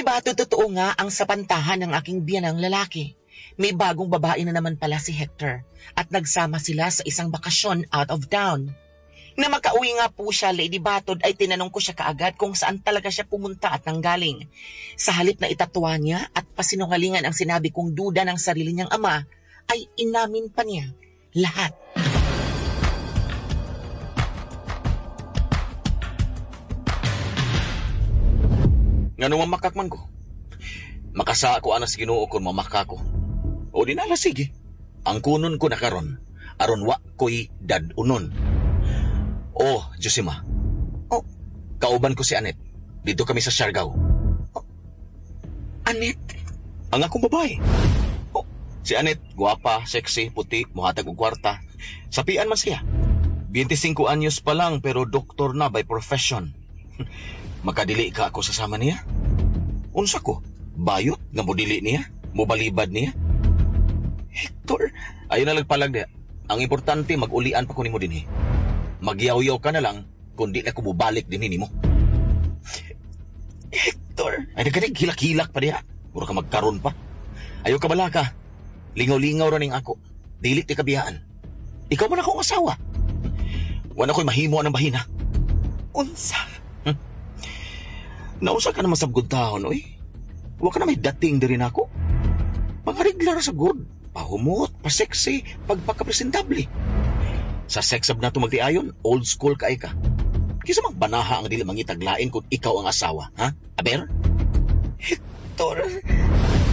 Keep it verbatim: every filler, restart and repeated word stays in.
ba ito totoo nga ang sapantahan ng aking biyanang lalaki? May bagong babae na naman pala si Hector at nagsama sila sa isang bakasyon out of town. Na makauwi nga po siya, Lady Batod, ay tinanong ko siya kaagad kung saan talaga siya pumunta at nanggaling. Sa halip na itatwa niya at pasinungalingan ang sinabi kong duda ng sarili niyang ama, ay inamin pa niya lahat. Nga nung mamakakman ko, makasa ako anas Ginoo kon mamaka ko. O di nala sige, ang kunon ko na karon, aron wa ko'y dadunon. Oh, Josima. Oh, kauban ko si Anet. Dito kami sa Siargao. Oh, Anet? Ang akong babae. Oh, si Anet, guwapa, sexy, puti, muhatag og kwarta. Sapian man siya. twenty-five anyos pa lang pero doktor na by profession. Makadili ka ako sa sama niya? Unsa ko? Bayot nga modili niya? Mobalibad niya? Hector, ayun na lagpalag niya. Ang importante, mag-ulian pa ko nimo din eh. Magyaw-yaw ka na lang kung di na ko bubalik din nimo. Hector, ay nagkanig hilak-hilak pa diha. Mura ka magkaroon pa. Ayaw ka bala ka. Lingaw-lingaw raning ako. Dili ti kabiyaan. Ikaw man akong asawa. Wala ko'y mahimo ng bahina. Unsa? Hmm? Nausa ka naman sa good taon, oy. Huwag ka na may dating din ako. Pangariglar sa good. Pahumot, pa-sexy, pagpakapresentable. Sa sex ab na ito magtiayon, old school ka ay ka. Kisa mang banaha ang dili mangitaglain kung ikaw ang asawa, ha? Aber? Hector,